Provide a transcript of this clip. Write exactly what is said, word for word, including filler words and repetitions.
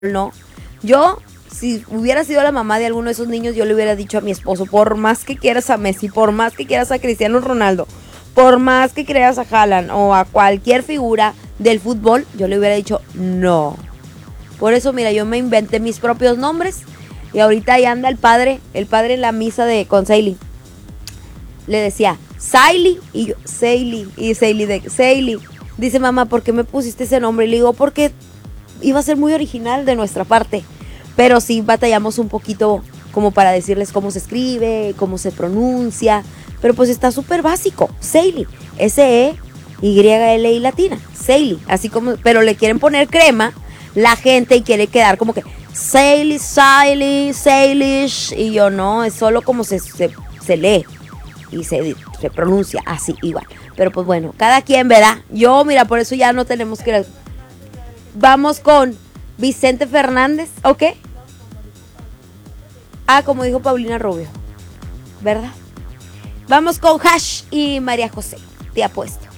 no. Yo, si hubiera sido la mamá de alguno de esos niños, yo le hubiera dicho a mi esposo, por más que quieras a Messi, por más que quieras a Cristiano Ronaldo, por más que creas a Haaland o a cualquier figura del fútbol, yo le hubiera dicho no. Por eso, mira, yo me inventé mis propios nombres y ahorita ahí anda el padre, el padre en la misa de con Saily. Le decía Saily y yo, Saily, y Saily de Saily. Dice, mamá, ¿por qué me pusiste ese nombre? Y le digo, porque iba a ser muy original de nuestra parte, pero sí batallamos un poquito como para decirles cómo se escribe, cómo se pronuncia, pero pues está súper básico, Saily, S E Y L I latina, Saily, así como, pero le quieren poner crema la gente y quiere quedar como que Saily, Saily, Sailish, y yo no, es solo como se, se, se lee y se, se pronuncia así igual, pero pues bueno, cada quien, ¿verdad? Yo, mira, por eso ya no tenemos que... Vamos con Vicente Fernández, ¿ok? Ah, como dijo Paulina Rubio, ¿verdad? Vamos con Hash y María José, te apuesto.